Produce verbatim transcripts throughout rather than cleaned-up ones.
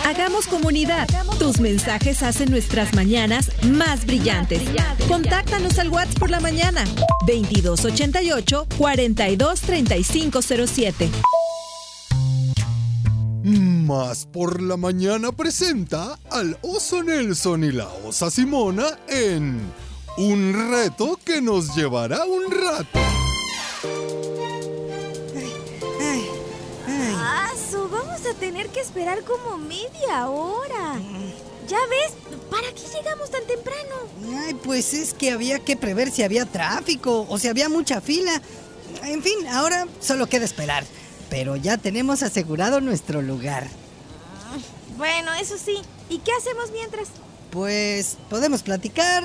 Hagamos comunidad. Tus mensajes hacen nuestras mañanas más brillantes. Contáctanos al WhatsApp por la mañana. veintidós ochenta y ocho, cuarenta y dos, treinta y cinco cero siete. Más por la mañana presenta al oso Nelson y la osa Simona en un reto que nos llevará un rato. Ay, ay. ¡Asu! Vamos a tener que esperar como media hora. ¿Ya ves? ¿Para qué llegamos tan temprano? Ay, pues es que había que prever si había tráfico o si había mucha fila. En fin, ahora solo queda esperar. Pero ya tenemos asegurado nuestro lugar. Bueno, eso sí. ¿Y qué hacemos mientras? Pues podemos platicar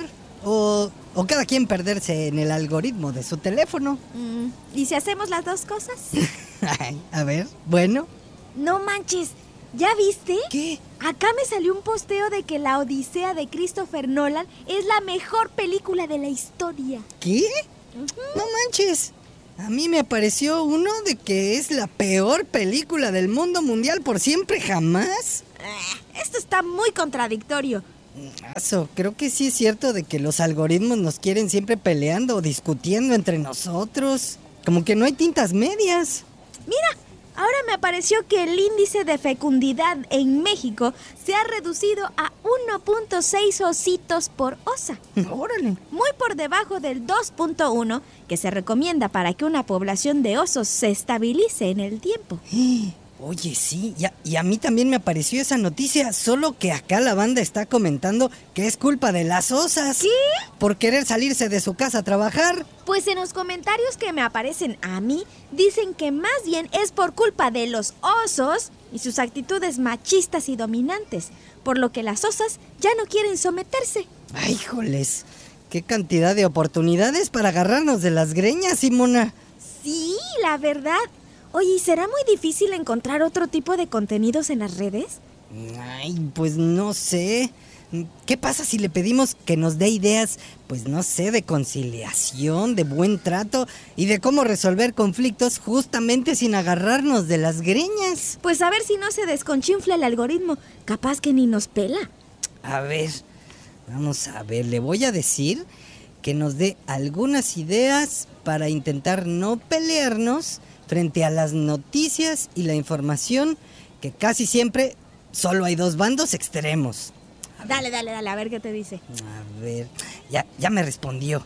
o, o cada quien perderse en el algoritmo de su teléfono. Mm, ¿Y si hacemos las dos cosas? Ay, a ver, bueno. No manches, ¿ya viste? ¿Qué? Acá me salió un posteo de que La Odisea de Christopher Nolan es la mejor película de la historia. ¿Qué? Uh-huh. No manches. A mí me apareció uno de que es la peor película del mundo mundial por siempre jamás. Eh, esto está muy contradictorio. Eso, creo que sí es cierto de que los algoritmos nos quieren siempre peleando o discutiendo entre nosotros. Como que no hay tintas medias. Mira, ahora me apareció que el índice de fecundidad en México se ha reducido a uno punto seis ositos por osa. Órale. Muy por debajo del dos punto uno que se recomienda para que una población de osos se estabilice en el tiempo. Oye, sí, y a, y a mí también me apareció esa noticia, solo que acá la banda está comentando que es culpa de las osas. ¿Qué? Por querer salirse de su casa a trabajar. Pues en los comentarios que me aparecen a mí, dicen que más bien es por culpa de los osos y sus actitudes machistas y dominantes, por lo que las osas ya no quieren someterse. Ay, híjoles, qué cantidad de oportunidades para agarrarnos de las greñas, Simona. Sí, la verdad. Oye, ¿y será muy difícil encontrar otro tipo de contenidos en las redes? Ay, pues no sé. ¿Qué pasa si le pedimos que nos dé ideas, pues no sé, de conciliación, de buen trato y de cómo resolver conflictos justamente sin agarrarnos de las greñas? Pues a ver si no se desconchinfla el algoritmo. Capaz que ni nos pela. A ver, vamos a ver, le voy a decir que nos dé algunas ideas para intentar no pelearnos frente a las noticias y la información, que casi siempre solo hay dos bandos extremos. Dale, dale, dale, a ver qué te dice. A ver, ya, ya me respondió.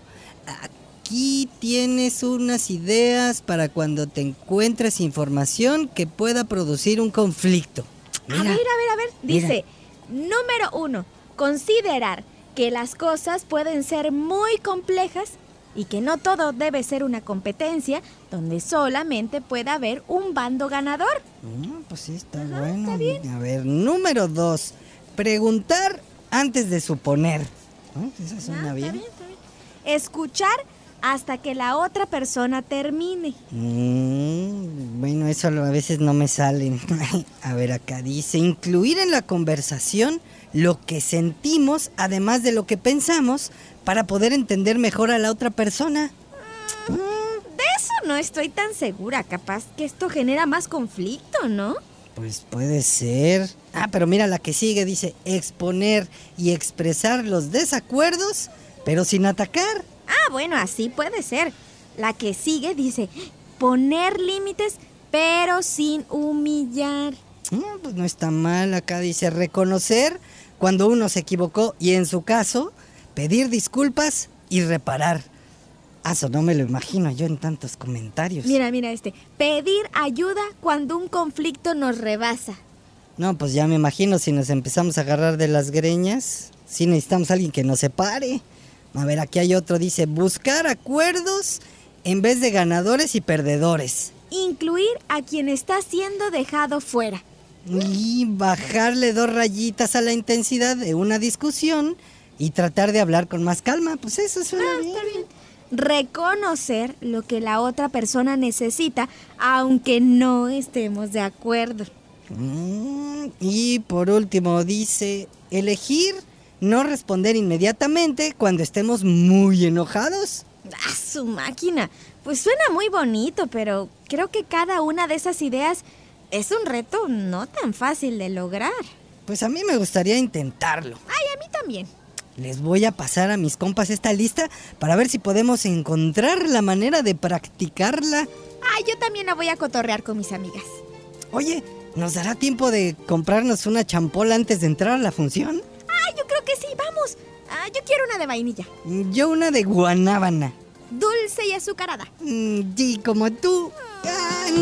Aquí tienes unas ideas para cuando te encuentres información que pueda producir un conflicto. Mira, a ver, a ver, a ver. Dice, mira. Número uno, considerar que las cosas pueden ser muy complejas y que no todo debe ser una competencia donde solamente puede haber un bando ganador. Mm, pues sí, está Ajá, bueno. está bien. A ver, número dos, preguntar antes de suponer. ¿No? Esa suena Ah, bien. Está bien, está bien. Escuchar hasta que la otra persona termine. Mm, bueno, eso a veces no me sale. A ver, acá dice, incluir en la conversación lo que sentimos, además de lo que pensamos, para poder entender mejor a la otra persona. Mm, de eso no estoy tan segura. Capaz que esto genera más conflicto, ¿no? Pues puede ser. Ah, pero mira la que sigue, dice, exponer y expresar los desacuerdos, pero sin atacar. Ah, bueno, así puede ser. La que sigue dice, poner límites, pero sin humillar. Mm, pues no está mal. Acá dice, reconocer cuando uno se equivocó y en su caso, pedir disculpas y reparar. Ah, eso no me lo imagino yo en tantos comentarios. Mira, mira este. Pedir ayuda cuando un conflicto nos rebasa. No, pues ya me imagino si nos empezamos a agarrar de las greñas. Sí necesitamos a alguien que nos separe. A ver, aquí hay otro, dice, buscar acuerdos en vez de ganadores y perdedores. Incluir a quien está siendo dejado fuera. Y bajarle dos rayitas a la intensidad de una discusión y tratar de hablar con más calma. Pues eso suena Ah, bien. está bien. Reconocer lo que la otra persona necesita, aunque no estemos de acuerdo. Mm, y por último dice, elegir no responder inmediatamente cuando estemos muy enojados. ¡Ah, su máquina! Pues suena muy bonito, pero creo que cada una de esas ideas es un reto no tan fácil de lograr. Pues a mí me gustaría intentarlo. Ay, a mí también. Les voy a pasar a mis compas esta lista para ver si podemos encontrar la manera de practicarla. Ay, yo también la voy a cotorrear con mis amigas. Oye, ¿nos dará tiempo de comprarnos una champola antes de entrar a la función? Ay, yo creo que sí, vamos. Ah, yo quiero una de vainilla. Yo una de guanábana. Dulce y azucarada. Mm, sí, como tú. ¡Ah!